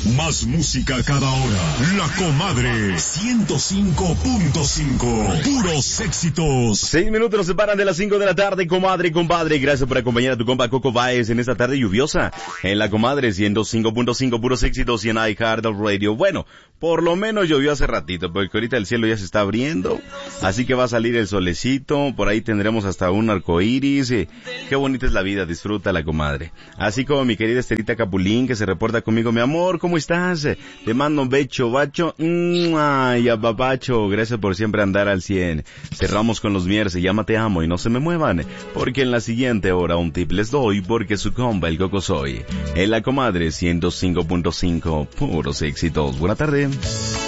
Más música cada hora. La Comadre 105.5. Puros éxitos. 6 minutos nos separan de las 5 de la tarde, comadre y compadre. Gracias por acompañar a tu compa Coco Baez en esta tarde lluviosa. En La Comadre 105.5, puros éxitos y en iHeartRadio. Bueno, por lo menos llovió hace ratito, porque ahorita el cielo ya se está abriendo. Así que va a salir el solecito. Por ahí tendremos hasta un arcoíris. Qué bonita es la vida, disfrútala, comadre. Así como mi querida Estelita Capulín, que se reporta conmigo. Mi amor, ¿cómo estás? Te mando un becho, bacho. Ay, apapacho. Gracias por siempre andar al 100. Cerramos con los Mier, se llama Te Amo y no se me muevan, porque en la siguiente hora un tip les doy, porque su compa el Coco soy. En La Comadre 105.5, puros éxitos. Buena tarde.